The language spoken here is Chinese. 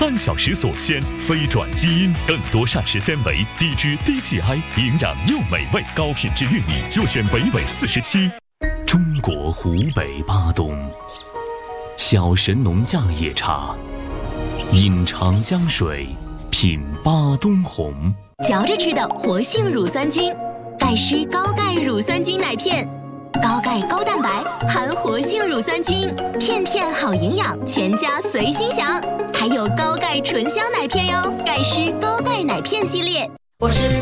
3小时锁鲜，非转基因，更多膳食纤维，低脂低 GI， 营养又美味，高品质玉米就选北纬47。中国湖北巴东，小神农架野茶，饮长江水，品巴东红。 嚼着吃的活性乳酸菌，钙湿高钙乳酸菌奶片，高钙高蛋白，含活性乳酸菌，片片好营养，全家随心享。还有高钙醇香奶片哟，钙湿高钙奶片系列。 我是